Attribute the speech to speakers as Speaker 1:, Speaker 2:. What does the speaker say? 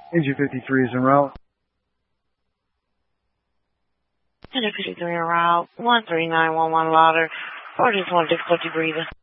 Speaker 1: Engine 53 is en route.
Speaker 2: Engine 53 en route. 13911 Lauder. Or just one difficulty breathing.